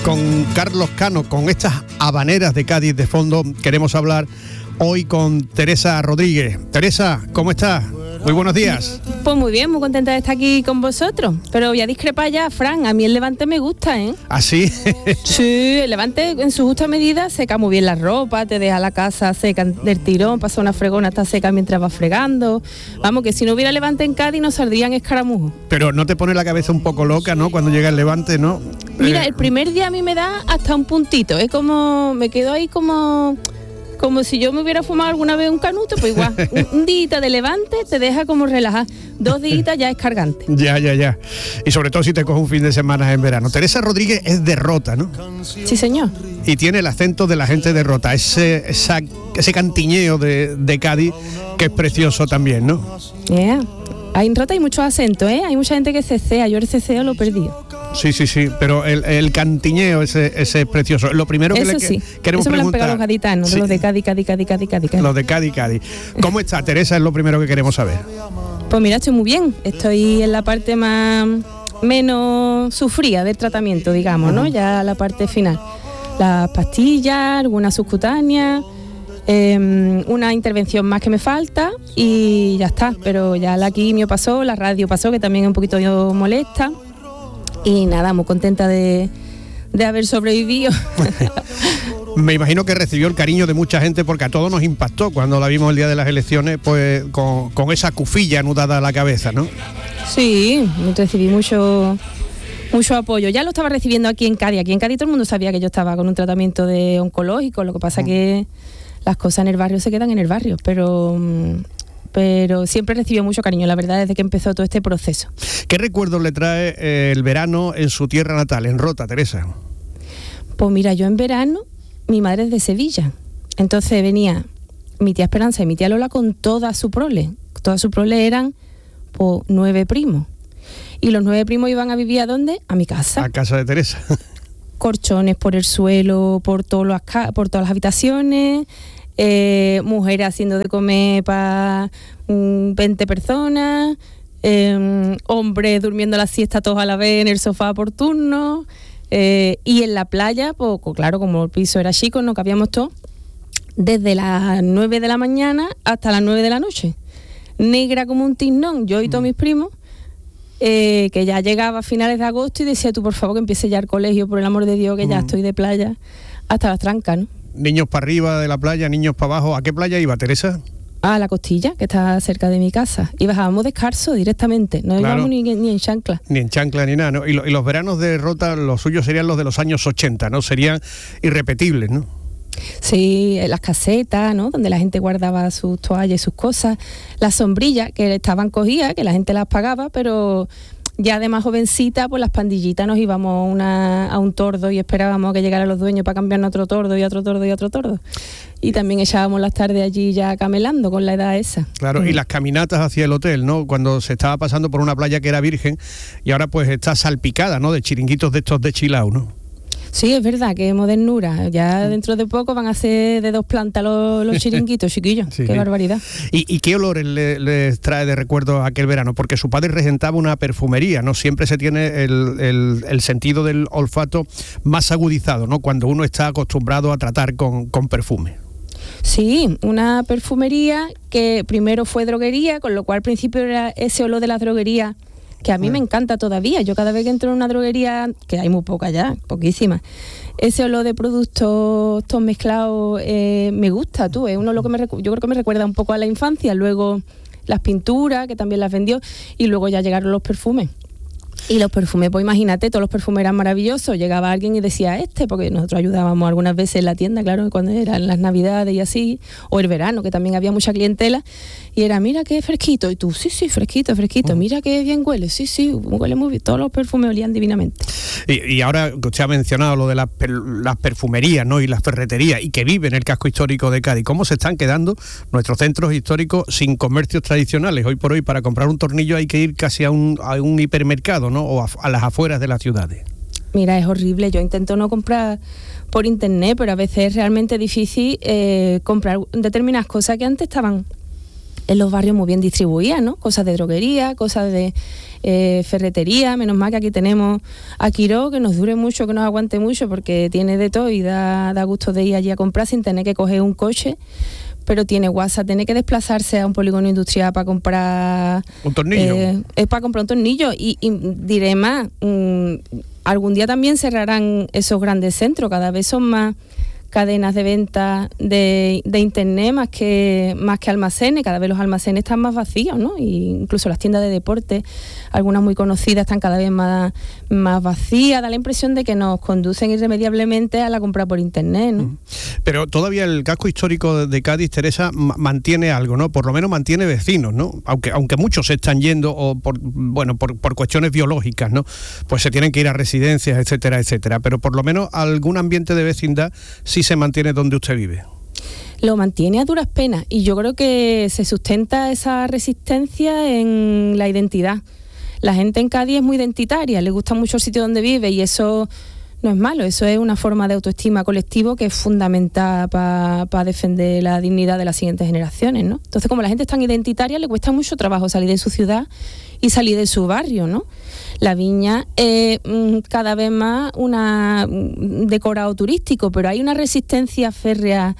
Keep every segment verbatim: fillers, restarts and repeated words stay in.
Con Carlos Cano, con estas habaneras de Cádiz de fondo, queremos hablar hoy con Teresa Rodríguez. Teresa, ¿cómo estás? Muy buenos días. Pues muy bien, muy contenta de estar aquí con vosotros. Pero voy a discrepar ya, Fran, a mí el Levante me gusta, ¿eh? ¿Ah, sí? Sí, el Levante en su justa medida seca muy bien la ropa, te deja la casa seca del tirón, pasa una fregona, está seca mientras vas fregando. Vamos, que si no hubiera Levante en Cádiz nos saldrían escaramujos. Pero no te pone la cabeza un poco loca, ¿no? Cuando llega el Levante, ¿no? Mira, Eh... el primer día a mí me da hasta un puntito, es como, me quedo ahí como... como si yo me hubiera fumado alguna vez un canuto, pues igual, un, un día de Levante te deja como relajar, dos días ya es cargante. Ya, ya, ya. Y sobre todo si te coges un fin de semana en verano. Teresa Rodríguez es de Rota, ¿no? Sí, señor. Y tiene el acento de la gente de Rota, ese, esa, ese cantiñeo de, de Cádiz, que es precioso también, ¿no? Yeah. Hay en Rota hay muchos acentos, ¿eh? Hay mucha gente que cecea, yo el ceceo lo he perdido. Sí, sí, sí, pero el, el cantiñeo ese, ese es precioso. Lo primero que Eso le sí. queremos Eso me lo han preguntar... pegado los gaditanos, sí. de los de Cádiz, Cádiz, Cádiz, Cádiz, Cádiz, Cádiz. Los de Cádiz, Cádiz. ¿Cómo está, Teresa? Es lo primero que queremos saber. Pues mira, estoy muy bien. Estoy en la parte más menos sufrida del tratamiento, digamos, ¿no? Ya la parte final. Las pastillas, algunas subcutáneas, eh, una intervención más que me falta y ya está. Pero ya la quimio pasó, la radio pasó, que también es un poquito molesta. Y nada, muy contenta de, de haber sobrevivido. Me imagino que recibió el cariño de mucha gente porque a todos nos impactó cuando la vimos el día de las elecciones, pues con, con esa cufilla anudada a la cabeza, ¿no? Sí, recibí mucho, mucho apoyo. Ya lo estaba recibiendo aquí en Cádiz. Aquí en Cádiz todo el mundo sabía que yo estaba con un tratamiento de oncológico, lo que pasa mm. que las cosas en el barrio se quedan en el barrio, pero... pero siempre recibió mucho cariño, la verdad, desde que empezó todo este proceso. ¿Qué recuerdos le trae eh, el verano en su tierra natal, en Rota, Teresa? Pues mira, yo en verano, mi madre es de Sevilla, entonces venía mi tía Esperanza y mi tía Lola con toda su prole, toda su prole eran pues, nueve primos, y los nueve primos iban a vivir ¿a dónde? A mi casa. A casa de Teresa. Corchones por el suelo, por, todos los, por todas las habitaciones... Eh, mujeres haciendo de comer para um, veinte personas, eh, hombres durmiendo la siesta todos a la vez en el sofá por turno, eh, y en la playa, pues claro, como el piso era chico, no cabíamos todos, desde las nueve de la mañana hasta las nueve de la noche, negra como un tiznón, yo y todos mis primos, eh, que ya llegaba a finales de agosto y decía tú por favor que empiece ya el colegio, por el amor de Dios, que ya mm. estoy de playa hasta las trancas, ¿no? Niños para arriba de la playa, niños para abajo. ¿A qué playa iba, Teresa? A la Costilla, que está cerca de mi casa. Y bajábamos descalzo directamente. No claro. íbamos ni, ni en chancla. Ni en chancla ni nada, ¿no? Y, lo, y los veranos de Rota, los suyos serían los de los años ochenta, ¿no? Serían irrepetibles, ¿no? Sí, las casetas, ¿no? Donde la gente guardaba sus toallas y sus cosas. Las sombrillas, que estaban cogidas, que la gente las pagaba, pero... ya de más jovencita, pues las pandillitas nos íbamos una, a un tordo y esperábamos a que llegaran los dueños para cambiarnos otro tordo y otro tordo y otro tordo. Y también echábamos las tardes allí ya camelando con la edad esa. Claro, mm. y las caminatas hacia el hotel, ¿no? Cuando se estaba pasando por una playa que era virgen y ahora pues está salpicada, ¿no? De chiringuitos de estos de Chilao, ¿no? Sí, es verdad, que modernura. Ya dentro de poco van a ser de dos plantas los, los chiringuitos, chiquillos. Sí, qué sí. barbaridad. ¿Y, ¿Y qué olores les le trae de recuerdo aquel verano? Porque su padre regentaba una perfumería, ¿no? Siempre se tiene el, el, el sentido del olfato más agudizado, ¿no? Cuando uno está acostumbrado a tratar con, con perfume. Sí, una perfumería que primero fue droguería, con lo cual al principio era ese olor de la droguería que a mí me encanta todavía. Yo cada vez que entro en una droguería, que hay muy poca ya, poquísimas, ese olor de productos todos mezclados eh, me gusta, tú, es un olor que me recu- yo creo que me recuerda un poco a la infancia. Luego las pinturas, que también las vendió, y luego ya llegaron los perfumes. Y los perfumes, pues imagínate, todos los perfumes eran maravillosos. Llegaba alguien y decía este, porque nosotros ayudábamos algunas veces en la tienda, claro, cuando eran las navidades y así, o el verano, que también había mucha clientela, y era, mira qué fresquito, y tú, sí, sí, fresquito, fresquito, mira qué bien huele, sí, sí, huele muy bien, todos los perfumes olían divinamente. Y, y ahora que usted ha mencionado lo de las, per, las perfumerías, ¿no? Y las ferreterías, y que vive en el casco histórico de Cádiz, ¿cómo se están quedando nuestros centros históricos sin comercios tradicionales? Hoy por hoy, para comprar un tornillo hay que ir casi a un, a un hipermercado, ¿no? O a, a las afueras de las ciudades. Mira, es horrible. Yo intento no comprar por internet, pero a veces es realmente difícil eh, comprar determinadas cosas que antes estaban en los barrios muy bien distribuidas, ¿no? Cosas de droguería, cosas de eh, ferretería. Menos mal que aquí tenemos a Quiró, que nos dure mucho, que nos aguante mucho, porque tiene de todo y da, da gusto de ir allí a comprar sin tener que coger un coche. Pero tiene WhatsApp, tiene que desplazarse a un polígono industrial para comprar... ¿Un tornillo? Eh, es para comprar un tornillo. Y, y diré más, mmm, algún día también cerrarán esos grandes centros, cada vez son más cadenas de venta de, de internet más que más que almacenes. Cada vez los almacenes están más vacíos, ¿no? Y incluso las tiendas de deporte, algunas muy conocidas, están cada vez más, más vacías. Da la impresión de que nos conducen irremediablemente a la compra por internet, ¿no? Pero todavía el casco histórico de Cádiz, Teresa, mantiene algo, ¿no? Por lo menos mantiene vecinos, ¿no? Aunque aunque muchos se están yendo o por bueno por, por cuestiones biológicas, ¿no? Pues se tienen que ir a residencias, etcétera, etcétera. Pero por lo menos algún ambiente de vecindad sí se mantiene donde usted vive. Lo mantiene a duras penas, y yo creo que se sustenta esa resistencia en la identidad. La gente en Cádiz es muy identitaria, le gusta mucho el sitio donde vive, y eso no es malo, eso es una forma de autoestima colectivo que es fundamental para pa defender la dignidad de las siguientes generaciones, ¿no? Entonces, como la gente es tan identitaria, le cuesta mucho trabajo salir de su ciudad y salir de su barrio, ¿no? La Viña es eh, cada vez más una, un decorado turístico, pero hay una resistencia férrea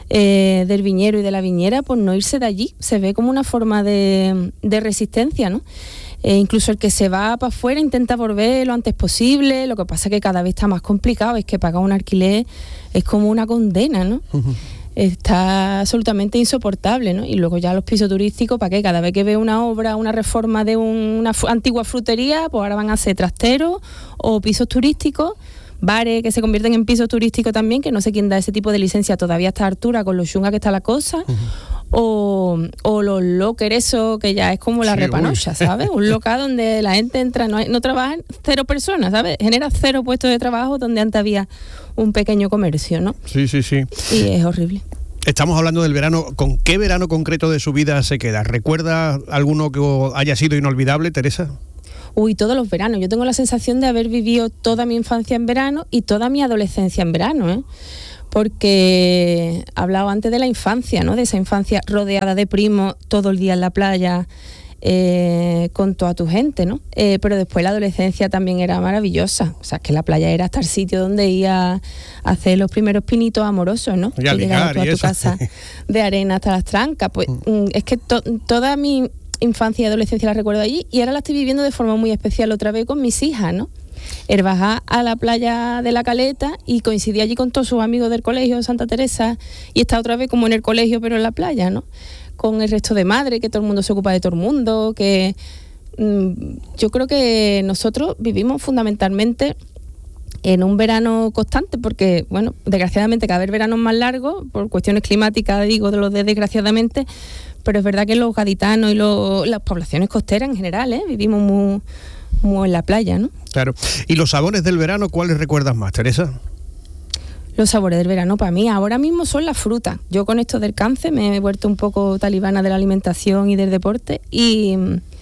eh, del viñero y de la viñera por no irse de allí. Se ve como una forma de, de resistencia, ¿no? Eh, incluso el que se va para afuera intenta volver lo antes posible. Lo que pasa es que cada vez está más complicado, es que pagar un alquiler es como una condena, ¿no? Uh-huh. Está absolutamente insoportable, ¿no? Y luego ya los pisos turísticos, ¿para qué? Cada vez que ve una obra, una reforma de un, una f- antigua frutería, pues ahora van a ser trasteros o pisos turísticos, bares que se convierten en pisos turísticos también, que no sé quién da ese tipo de licencia todavía a esta altura con lo chunga que está la cosa. Uh-huh. O, o los lockers, eso que ya es como la sí, repanocha, ¿sabes? Un local donde la gente entra, no, hay, no trabajan cero personas, ¿sabes? Genera cero puestos de trabajo donde antes había un pequeño comercio, ¿no? Sí, sí, sí. Y es horrible. Estamos hablando del verano. ¿Con qué verano concreto de su vida se queda? ¿Recuerda alguno que haya sido inolvidable, Teresa? Uy, todos los veranos. Yo tengo la sensación de haber vivido toda mi infancia en verano y toda mi adolescencia en verano, ¿eh? Porque hablaba antes de la infancia, ¿no? De esa infancia rodeada de primos, todo el día en la playa, eh, con toda tu gente, ¿no? Eh, pero después la adolescencia también era maravillosa. O sea, que la playa era hasta el sitio donde iba a hacer los primeros pinitos amorosos, ¿no? Y a ligar, a tu eso. casa de arena hasta las trancas. Pues mm. es que to- toda mi infancia y adolescencia la recuerdo allí, y ahora la estoy viviendo de forma muy especial otra vez con mis hijas, ¿no? El bajar a la playa de la Caleta y coincidí allí con todos sus amigos del colegio de Santa Teresa, y está otra vez como en el colegio pero en la playa, ¿no? Con el resto de madres, que todo el mundo se ocupa de todo el mundo, que mmm, yo creo que nosotros vivimos fundamentalmente en un verano constante, porque, bueno, desgraciadamente cada vez veranos más largos, por cuestiones climáticas, digo, de los de desgraciadamente, pero es verdad que los gaditanos y los, las poblaciones costeras en general, ¿eh? Vivimos muy... como en la playa, ¿no? Claro. ¿Y los sabores del verano, cuáles recuerdas más, Teresa? Los sabores del verano para mí ahora mismo son las frutas. Yo con esto del cáncer me he vuelto un poco talibana de la alimentación y del deporte, y,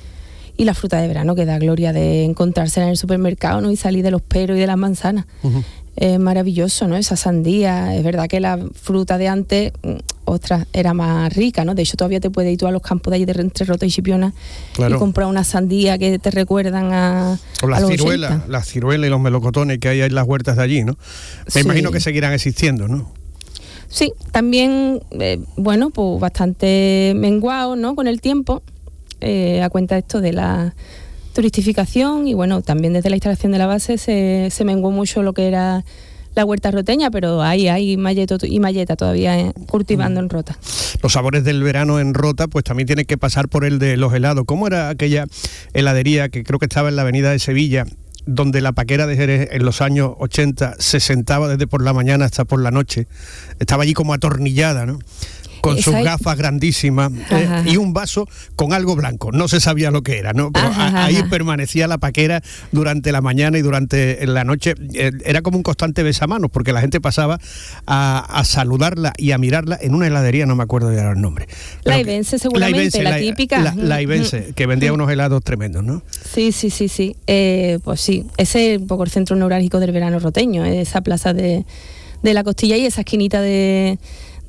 y la fruta de verano, que da gloria de encontrarse en el supermercado, ¿no? Y salir de los peros y de las manzanas. Uh-huh. Es maravilloso, ¿no? Esa sandía. Es verdad que la fruta de antes, ostras, era más rica, ¿no? De hecho, todavía te puedes ir tú a los campos de allí de Entre Rota y Chipiona, claro, y comprar una sandía que te recuerdan a, o las a los ciruelas, ochenta. Las ciruelas y los melocotones que hay en las huertas de allí, ¿no? Me sí. imagino que seguirán existiendo, ¿no? Sí, también, eh, bueno, pues bastante menguado, ¿no? Con el tiempo, eh, a cuenta de esto de la turistificación, y bueno, también desde la instalación de la base se, se menguó mucho lo que era la huerta roteña, pero hay, hay malleto y malleta todavía eh, cultivando mm. en Rota. Los sabores del verano en Rota pues también tienen que pasar por el de los helados. ¿Cómo era aquella heladería que creo que estaba en la avenida de Sevilla, donde la Paquera de Jerez en los años ochenta se sentaba desde por la mañana hasta por la noche? Estaba allí como atornillada, ¿no? Con sus es... gafas grandísimas, eh, y un vaso con algo blanco. No se sabía lo que era, ¿no? Pero ajá, a, ahí ajá. permanecía la Paquera durante la mañana y durante la noche. Eh, era como un constante besamanos, porque la gente pasaba a, a saludarla y a mirarla en una heladería, no me acuerdo ya el nombre. Pero la Ibense, seguramente, la, Ibense, la, la típica. La, la Ibense, que vendía unos helados tremendos, ¿no? Sí, sí, sí, sí. Eh, pues sí, ese es un poco el centro neurálgico del verano roteño, esa plaza de, de la Costilla y esa esquinita de...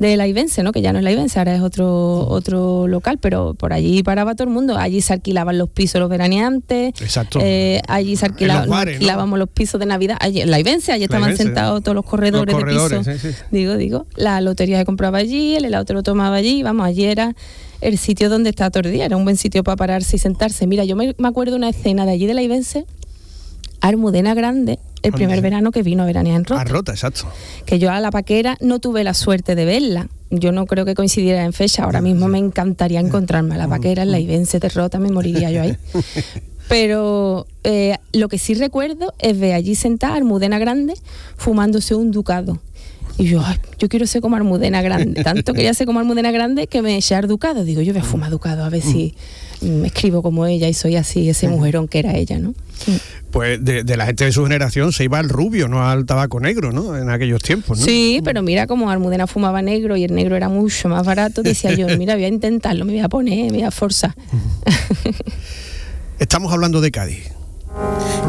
de la Ibense, ¿no? Que ya no es la Ibense, ahora es otro otro local, pero por allí paraba todo el mundo. Allí se alquilaban los pisos los veraneantes. Exacto. Eh, allí se alquilaban, los bares, alquilábamos, ¿no?, los pisos de Navidad. Allí, la Ibense, allí la estaban Ibense, sentados todos los corredores, los corredores de piso. sí, sí. Digo, digo, la lotería se compraba allí, el helado te lo tomaba allí, vamos, allí era el sitio donde estaba todo el día, era un buen sitio para pararse y sentarse. Mira, yo me, me acuerdo una escena de allí de la Ibense, Almudena Grande, el primer sí. verano que vino a veranear en Rota. A Rota, exacto. Que yo a la Paquera no tuve la suerte de verla. Yo no creo que coincidiera en fecha. Ahora mismo me encantaría encontrarme a la Paquera en la Ibense de Rota, me moriría yo ahí. Pero eh, lo que sí recuerdo es ver allí sentada a Almudena Grande fumándose un ducado. Y yo, ay, yo quiero ser como Almudena Grande. Tanto quería ser como Almudena Grande que me eché al ducado. Digo, yo voy a fumar ducado a ver si me escribo como ella y soy así, ese mujerón que era ella, ¿no? Pues de, de la gente de su generación se iba al rubio, no al tabaco negro, ¿no? En aquellos tiempos, ¿no? Sí, pero mira, como Almudena fumaba negro y el negro era mucho más barato, decía yo, mira, voy a intentarlo, me voy a poner, me voy a forzar. Estamos hablando de Cádiz.